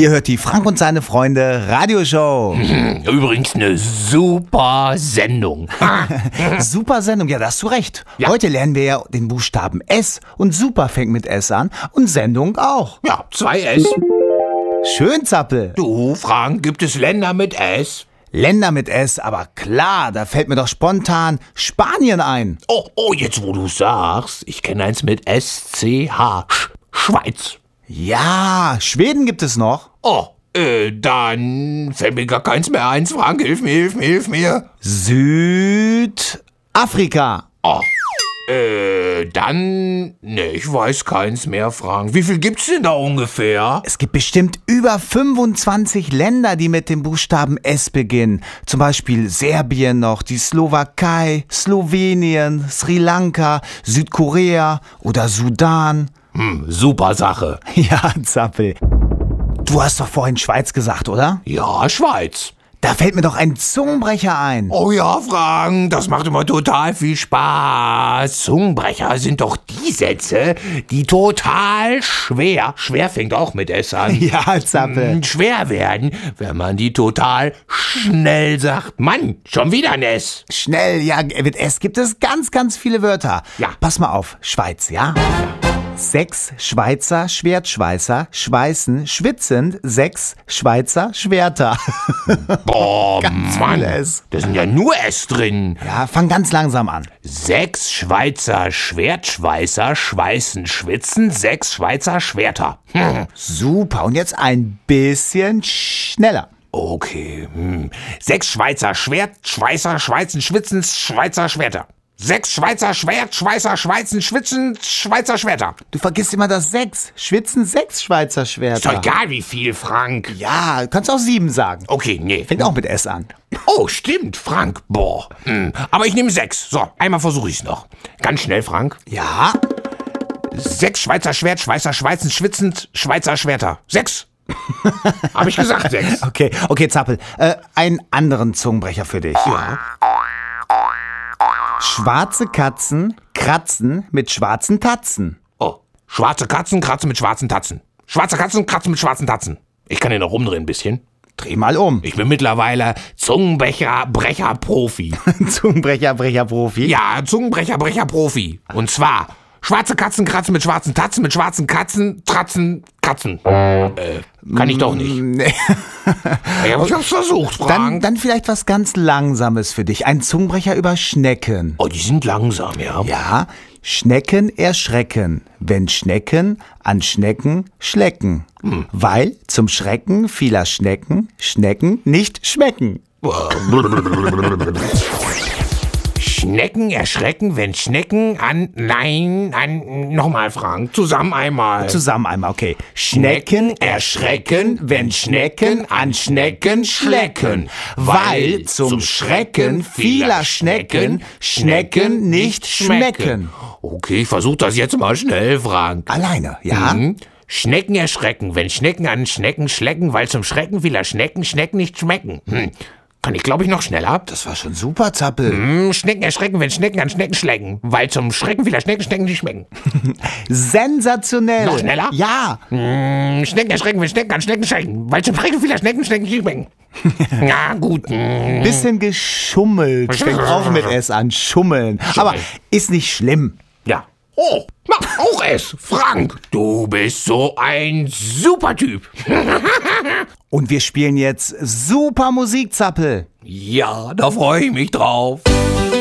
Ihr hört die Frank und seine Freunde Radioshow. Übrigens eine super Sendung. Super Sendung, ja, da hast du recht. Ja. Heute lernen wir ja den Buchstaben S und Super fängt mit S an und Sendung auch. Ja, 2S. Schön, Zappel. Du, Frank, gibt es Länder mit S? Länder mit S, aber klar, da fällt mir doch spontan Spanien ein. Oh, jetzt wo du sagst, ich kenne eins mit SCH. Schweiz. Ja, Schweden gibt es noch. Dann fällt mir gar keins mehr ein. Frank, hilf mir. Südafrika. Ich weiß keins mehr, Frank. Wie viel gibt's denn da ungefähr? Es gibt bestimmt über 25 Länder, die mit dem Buchstaben S beginnen. Zum Beispiel Serbien noch, die Slowakei, Slowenien, Sri Lanka, Südkorea oder Sudan. Super Sache. Ja, Zappel. Du hast doch vorhin Schweiz gesagt, oder? Ja, Schweiz. Da fällt mir doch ein Zungenbrecher ein. Oh ja, Frank, das macht immer total viel Spaß. Zungenbrecher sind doch die Sätze, die total schwer fängt auch mit S an. Ja, Zappel. Schwer werden, wenn man die total schnell sagt. Mann, schon wieder ein S. Schnell, ja, mit S gibt es ganz, ganz viele Wörter. Ja. Pass mal auf, Schweiz, ja? 6 Schweizer Schwertschweißer schweißen schwitzend 6 Schweizer Schwerter. Boah, Mann, S. da sind ja nur S drin. Ja, fang ganz langsam an. 6 Schweizer Schwertschweißer schweißen schwitzen 6 Schweizer Schwerter. Super, und jetzt ein bisschen schneller. Okay. 6 Schweizer Schwertschweißer schweißen schwitzen Schweizer Schwerter. 6 Schweizer Schwertschweißer schweißen schwitzen Schweizer Schwerter. Du vergisst immer das 6. Schwitzen 6 Schweizer Ist doch Schwerter. egal wie viel, Frank. Ja, du kannst auch 7 sagen. Okay, nee. Fängt auch mit S an. Oh, stimmt, Frank. Boah. Aber ich nehme 6. So, einmal versuche ich's noch. Ganz schnell, Frank. Ja, 6 Schweizer Schwertschweißer schweißen schwitzend Schweizer Schwerter. 6. Habe ich gesagt, 6. okay, Zappel. Einen anderen Zungenbrecher für dich. Ja. Schwarze Katzen kratzen mit schwarzen Tatzen. Oh, schwarze Katzen kratzen mit schwarzen Tatzen. Schwarze Katzen kratzen mit schwarzen Tatzen. Ich kann den noch rumdrehen ein bisschen. Dreh mal um. Ich bin mittlerweile Zungenbrecher-Brecher-Profi. Zungenbrecher-Profi. Ja, Zungenbrecher-Brecher-Profi. Und zwar, schwarze Katzen kratzen mit schwarzen Tatzen, mit schwarzen Katzen, Tratzen, Katzen. Kann ich doch nicht. Nee. Ja, ich hab's versucht, Frank. Dann vielleicht was ganz Langsames für dich. Ein Zungenbrecher über Schnecken. Oh, die sind langsam, ja. Ja, Schnecken erschrecken, wenn Schnecken an Schnecken schlecken. Weil zum Schrecken vieler Schnecken Schnecken nicht schmecken. Schnecken erschrecken, wenn Schnecken nochmal, Frank. Zusammen einmal. Zusammen einmal, okay. Schnecken erschrecken, wenn Schnecken an Schnecken schlecken. Weil zum Schrecken vieler Schnecken Schnecken nicht schmecken. Okay, ich versuch das jetzt mal schnell, Frank. Alleine, ja? Schnecken erschrecken, wenn Schnecken an Schnecken schlecken, weil zum Schrecken vieler Schnecken Schnecken nicht schmecken. Kann ich, glaube ich, noch schneller? Das war schon super, Zappel. Schnecken erschrecken, wenn Schnecken an Schnecken schlecken, weil zum Schrecken vieler Schnecken Schnecken nicht schmecken. Sensationell. Noch schneller? Ja. Schnecken erschrecken, wenn Schnecken an Schnecken schlecken, weil zum Schrecken vieler Schnecken Schnecken nicht schmecken. Na gut. Bisschen geschummelt. Fängt auch mit S an. Schummeln. Aber ist nicht schlimm. Ja. Oh, mach auch es. Frank, du bist so ein super Typ. Und wir spielen jetzt super Musik, Zappel. Ja, da freue ich mich drauf.